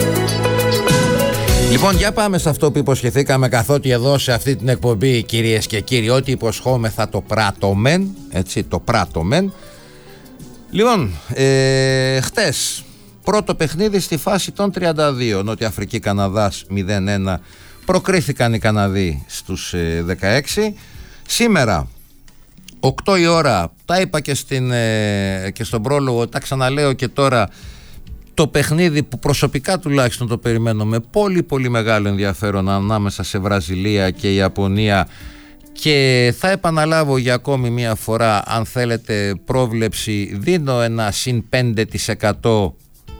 Λοιπόν, για πάμε σε αυτό που υποσχεθήκαμε, καθότι εδώ σε αυτή την εκπομπή, κυρίες και κύριοι, ό,τι υποσχόμεθα το πράττομεν, έτσι, το πράττομεν. Λοιπόν, χτες πρώτο παιχνίδι στη φάση των 32, Νότια Αφρική Καναδάς 0-1, προκρίθηκαν οι Καναδοί στους 16. Σήμερα 8 η ώρα, τα είπα και στον πρόλογο, τα ξαναλέω και τώρα, το παιχνίδι που προσωπικά τουλάχιστον το περιμένω με πολύ πολύ μεγάλο ενδιαφέρον ανάμεσα σε Βραζιλία και Ιαπωνία, και θα επαναλάβω για ακόμη μία φορά, αν θέλετε πρόβλεψη, δίνω ένα συν 5%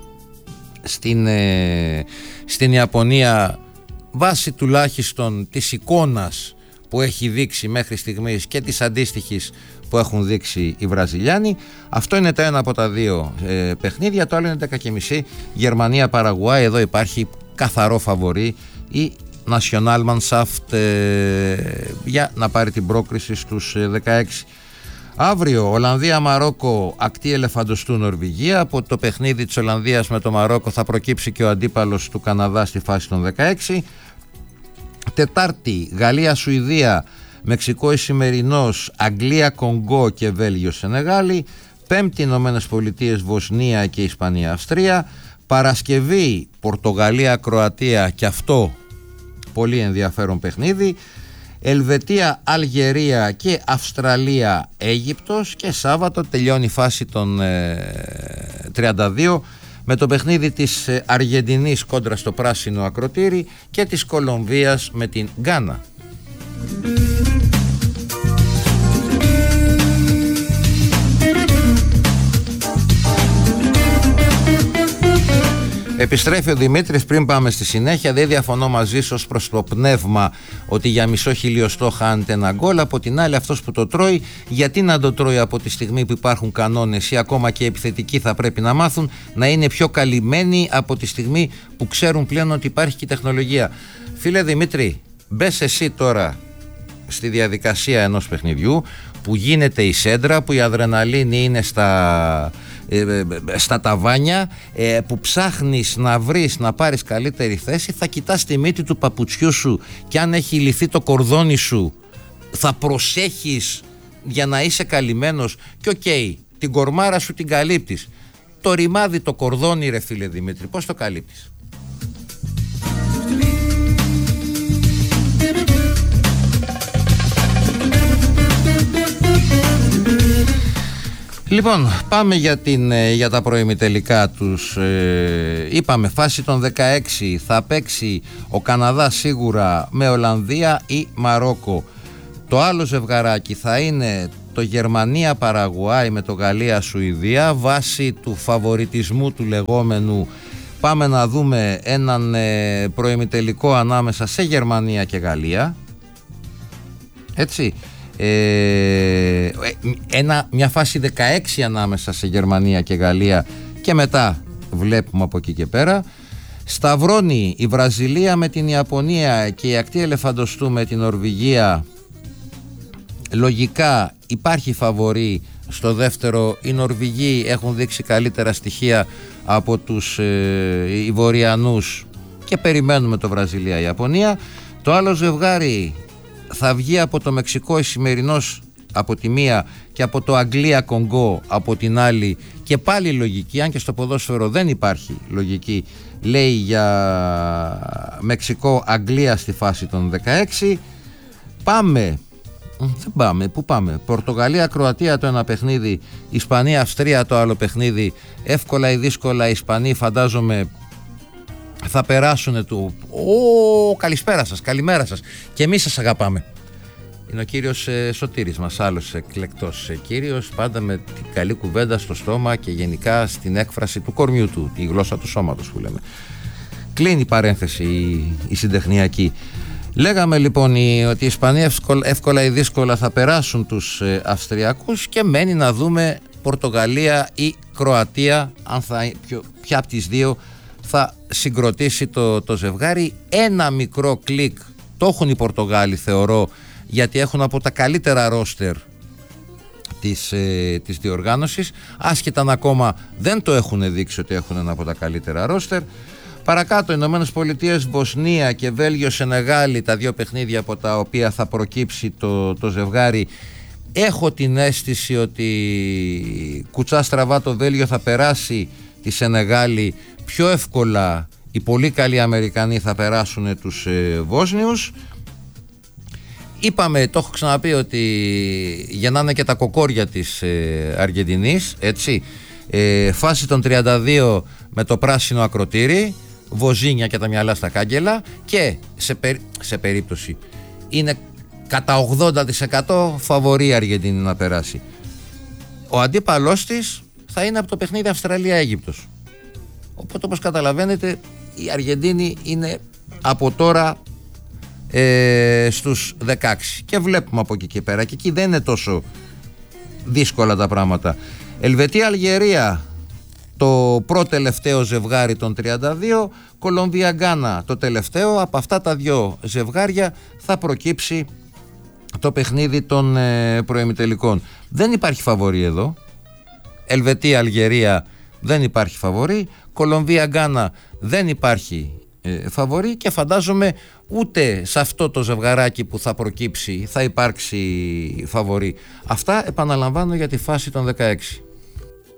στην Ιαπωνία, βάσει τουλάχιστον της εικόνας που έχει δείξει μέχρι στιγμής και της αντίστοιχης που έχουν δείξει οι Βραζιλιάνοι. Αυτό είναι το ένα από τα δύο παιχνίδια. Το άλλο είναι 10.30 Γερμανία-Παραγουάη. Εδώ υπάρχει καθαρό φαβορί η Nationalmannschaft για να πάρει την πρόκριση στους 16. Αύριο Ολλανδία-Μαρόκο, ακτή ελεφαντοστού Νορβηγία. Από το παιχνίδι της Ολλανδίας με το Μαρόκο θα προκύψει και ο αντίπαλος του Καναδά στη φάση των 16. Τετάρτη Γαλλία-Σουηδία, Μεξικό Ισημερινός, Αγγλία-Κονγκό και Βέλγιο-Σενεγάλη. Πέμπτη Ηνωμένες Πολιτείες, Βοσνία και Ισπανία-Αυστρία. Παρασκευή Πορτογαλία-Κροατία, και αυτό πολύ ενδιαφέρον παιχνίδι. Ελβετία, Αλγερία και Αυστραλία, Αίγυπτος. Και Σάββατο τελειώνει η φάση των 32 με το παιχνίδι της Αργεντινής κόντρα στο πράσινο ακροτήρι και της Κολομβίας με την Γκάνα. Επιστρέφει ο Δημήτρης. Πριν πάμε στη συνέχεια, δεν διαφωνώ μαζί σου ως προς το πνεύμα ότι για μισό χιλιοστό χάνεται ένα γκολ. Από την άλλη, αυτός που το τρώει, γιατί να το τρώει από τη στιγμή που υπάρχουν κανόνες, ή ακόμα και επιθετικοί θα πρέπει να μάθουν να είναι πιο καλυμμένοι από τη στιγμή που ξέρουν πλέον ότι υπάρχει και η τεχνολογία. Φίλε Δημήτρη, μπες εσύ τώρα στη διαδικασία ενός παιχνιδιού που γίνεται η σέντρα, που η αδρεναλίνη είναι στα ταβάνια, που ψάχνεις να βρεις, να πάρεις καλύτερη θέση. Θα κοιτάς τη μύτη του παπουτσιού σου και αν έχει λυθεί το κορδόνι σου θα προσέχεις για να είσαι καλυμμένος, και την κορμάρα σου την καλύπτεις. Το ρημάδι, το κορδόνι, ρε φίλε Δημήτρη, πώς το καλύπτεις? Λοιπόν, πάμε για τα προημιτελικά τους. Είπαμε φάση των 16 θα παίξει ο Καναδάς σίγουρα με Ολλανδία ή Μαρόκο. Το άλλο ζευγαράκι θα είναι το Γερμανία-Παραγουάη με το Γαλλία-Σουηδία. Βάσει του φαβοριτισμού του λεγόμενου, πάμε να δούμε έναν προημιτελικό ανάμεσα σε Γερμανία και Γαλλία. Έτσι. Μια φάση 16 ανάμεσα σε Γερμανία και Γαλλία, και μετά βλέπουμε από εκεί και πέρα. Σταυρώνει η Βραζιλία με την Ιαπωνία και η ακτή ελεφαντοστού με την Νορβηγία. Λογικά υπάρχει φαβορί στο δεύτερο. Οι Νορβηγοί έχουν δείξει καλύτερα στοιχεία από τους Βορειανούς και περιμένουμε το Βραζιλία-Ιαπωνία. Το άλλο ζευγάρι θα βγει από το Μεξικό Ισημερινός από τη μία και από το Αγγλία-Κονγκό από την άλλη, και πάλι λογική, αν και στο ποδόσφαιρο δεν υπάρχει λογική, λέει για Μεξικό-Αγγλία στη φάση των 16. Πού πάμε? Πορτογαλία-Κροατία το ένα παιχνίδι, Ισπανία-Αυστρία το άλλο παιχνίδι. Εύκολα ή δύσκολα οι Ισπανοί φαντάζομαι θα περάσουν του. Καλησπέρα σας, καλημέρα σας, και εμείς σας αγαπάμε. Είναι ο κύριος Σωτήρης μας, άλλος εκλεκτός κύριος, πάντα με την καλή κουβέντα στο στόμα και γενικά στην έκφραση του κορμιού του, τη γλώσσα του σώματος που λέμε. Κλείνει η παρένθεση η συντεχνιακή. Λέγαμε λοιπόν ότι οι Ισπανοί εύκολα ή δύσκολα θα περάσουν τους Αυστριακούς, και μένει να δούμε Πορτογαλία ή Κροατία, αν ποια από τις δύο θα συγκροτήσει το ζευγάρι. Ένα μικρό κλικ το έχουν οι Πορτογάλοι, θεωρώ, γιατί έχουν από τα καλύτερα ρόστερ της διοργάνωσης, άσχετα αν ακόμα δεν το έχουν δείξει ότι έχουν ένα από τα καλύτερα ρόστερ. Παρακάτω, Ηνωμένες Πολιτείες, Βοσνία και Βέλγιο, Σενεγάλη, τα δύο παιχνίδια από τα οποία θα προκύψει το ζευγάρι. Έχω την αίσθηση ότι κουτσά στραβά το Βέλγιο θα περάσει τη Σενεγάλη πιο εύκολα. Οι πολύ καλοί Αμερικανοί θα περάσουν τους Βόσνιους. Είπαμε, το έχω ξαναπεί, ότι γεννάνε και τα κοκόρια της Αργεντινής, έτσι. Φάση των 32 με το πράσινο ακροτήρι, βοζίνια και τα μυαλά στα κάγκελα, και σε περίπτωση είναι κατά 80% φαβορή η Αργεντινή να περάσει. Ο αντίπαλός της θα είναι από το παιχνίδι Αυστραλία-Αίγυπτος. Οπότε, όπως καταλαβαίνετε, η Αργεντίνη είναι από τώρα στους 16 και βλέπουμε από εκεί και πέρα, και εκεί δεν είναι τόσο δύσκολα τα πράγματα. Ελβετία-Αλγερία, το πρώτο τελευταίο ζευγάρι των 32, Κολομβία-Γκάνα το τελευταίο. Από αυτά τα δύο ζευγάρια θα προκύψει το παιχνίδι των προημιτελικών. Δεν υπάρχει φαβορί εδώ. Ελβετία-Αλγερία δεν υπάρχει φαβορί. Κολομβία-Γκάνα δεν υπάρχει φαβορί, και φαντάζομαι ούτε σε αυτό το ζευγαράκι που θα προκύψει θα υπάρξει φαβορί. Αυτά, επαναλαμβάνω, για τη φάση των 16.